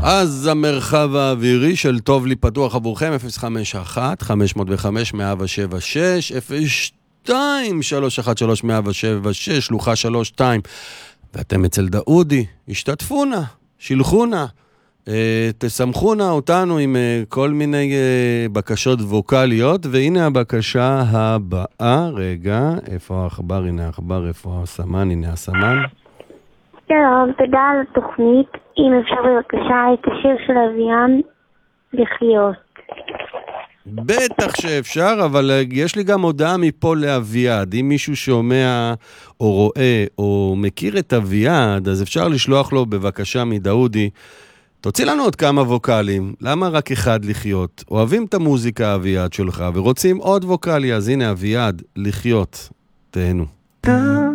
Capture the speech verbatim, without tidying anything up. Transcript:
אז המרחב האווירי של טוב לי פתוח עבורכם, אפס חמש אחת חמש אפס חמש מאה שבע שש, אפס שתיים שלוש אחת שלוש מאה שבע שש, שלוחה שלוש שתיים. ואתם אצל דאודי, השתתפונה, שילחונה, אה, תסמכונה אותנו עם אה, כל מיני אה, בקשות ווקליות, והנה הבקשה הבאה, רגע, איפה העכבר, הנה העכבר, איפה הסמן, הנה הסמן. שלום, תודה על התוכנית. אם אפשר בבקשה את השיר של אביאן, לחיות. בטח שאפשר, אבל יש לי גם הודעה מפה לאביעד. אם מישהו שומע או רואה או מכיר את אביעד, אז אפשר לשלוח לו בבקשה מדאודי. תוציא לנו עוד כמה ווקלים. למה רק אחד לחיות? אוהבים את המוזיקה אביעד שלך ורוצים עוד ווקלי, אז הנה אביעד, לחיות. תהנו.